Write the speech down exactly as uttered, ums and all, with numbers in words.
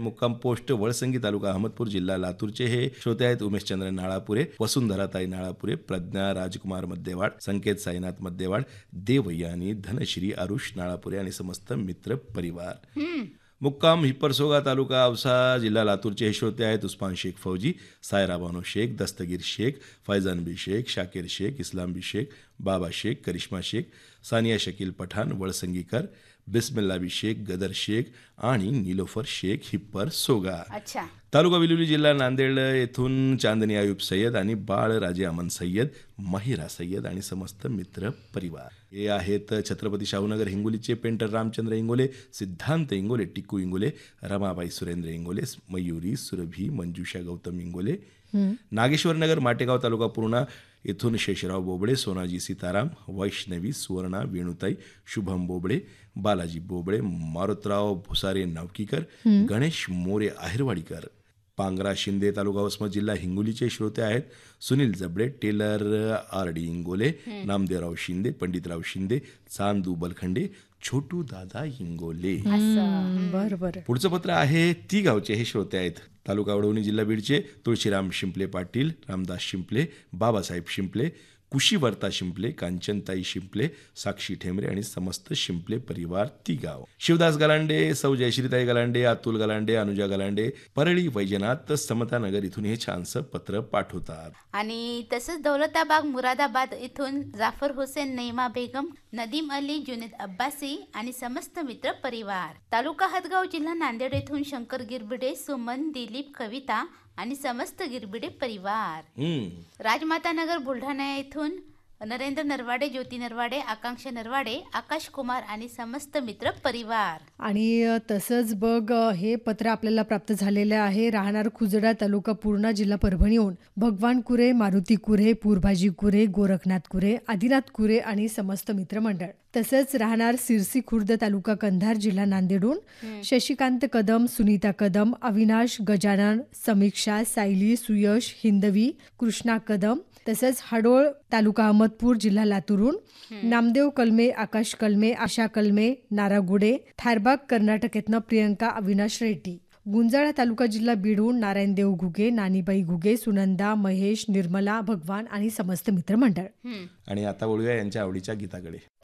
मुक्काम पोस्ट वळसंगी तालुका अहमदपूर जिल्हा लातूरचे हे श्रोते आहेत उमेशचंद्र नाळापुरे, वसुंधराताई नाळापुरे, प्रज्ञा राजकुमार मध्यवाड, संकेत साईनाथ मध्यवाड, देवयानी, धनश्री, आरुष नाळापुरे आणि समस्त मित्र परिवार. मुक्काम हिप्परसोगा तालुका औसा जिल्हा लातूरचे हे श्रोते आहेत उस्मान शेख फौजी, सायरा बानो शेख, दस्तगीर शेख, फैजान बी शेख, शाकीर शेख, इस्लाम बी शेख, बाबा शेख, करिश्मा शेख, सानिया शकील पठाण, वळसंगीकर, बिस्मिल्ला बी शेख, गदर शेख आणि निलोफर शेख हिप्पर सोगा. अच्छा. तालुका विलुली जिल्हा नांदेड येथून चांदनी आयुब सय्यद आणि बाळ राजे अमन सय्यद, महिरा सय्यद आणि समस्त मित्र परिवार. हे आहेत छत्रपती शाहूनगर हिंगोलीचे पेंटर रामचंद्र इंगोले, सिद्धांत इंगोले, टिक्कू इंगोले, रमाबाई सुरेंद्र इंगोले, मयुरी, सुरभी, मंजुषा गौतम इंगोले. नागेश्वर नगर माटेगाव तालुका पूर्णा येथून शेषराव बोबडे, सोनाजी सीताराम, वैष्णवी, सुवर्णा, वेणुताई, शुभम बोबडे, बालाजी बोबडे, मारुतराव भुसारे नावकीकर, गणेश मोरे आहेरवाडीकर. पांगरा शिंदे तालुका वसमत जिल्हा हिंगोलीचे श्रोते आहेत सुनील जबडे, teller R D Ingole, Namdevrao Shinde, Panditrao Shinde, Chandu Balkhande, छोटू दादा इंगोले. बरं बरं. पुढचं पत्र आहे ती गावचे हे श्रोते आहेत तालुका वडवणी जिल्हा बीडचे तुळशीराम शिंपले पाटील, रामदास शिंपले, बाबासाहेब शिंपले, कुशीवर्ता शिंपले, कांचनताई शिंपले, साक्षी ठेमरे आणि समस्त शिंपले परिवार ती गाव. शिवदास गलांडे, सौ जयश्रीताई गलांडे, अतुल गलांडे, अनुजा गलांडे, परळी वैजनाथ समतानगर इथून हे छानसं पत्र पाठवतात. आणि तसंच दौलताबाग मुरादाबाद इथून जाफर हुसेन, नईमा बेगम, नदीम अली, जुनेद अब्बासी आणि समस्त मित्र परिवार. तालुका हदगाव जिल्हा नांदेड येथून शंकर गिरबिडे, सुमन, दिलीप, कविता आणि समस्त गिरबिडे परिवार. राजमाता नगर बुलढाणा येथून नरेंद्र नरवाडे, ज्योती नरवाडे, आकांक्षा नरवाडे, आकाश कुमार आणि समस्त मित्र परिवार. आणि तसंच बघ हे पत्र आपल्याला प्राप्त झालेलं आहे राहणार खुजडा तालुका पूर्णा जिल्हा परभणीहून भगवान कुरे, मारुती कुरे, पूर्भाजी कुरे, गोरखनाथ कुरे, आदिनाथ कुरे आणि समस्त मित्रमंडळ. तसंच राहणार सिरसी खुर्द तालुका कंधार जिल्हा नांदेडहून शशिकांत कदम, सुनीता कदम, अविनाश, गजानन, समीक्षा, सायली, सुयश, हिंदवी, कृष्णा कदम. तसंच हाडोळ तालुका अहमदपूर जिल्हा लातूरहून नामदेव कलमे, आकाश कलमे, आशा कलमे, नारागुडे, थारबाग कर्नाटक येथनं प्रियंका अविनाश रेड्डी. गुंजाळा तालुका जिल्हा बीडहून नारायणदेव घुगे, नानीबाई घुगे, सुनंदा, महेश, निर्मला, भगवान आणि समस्त मित्रमंडळ. आणि आता वळूया यांच्या आवडीच्या गीताकडे.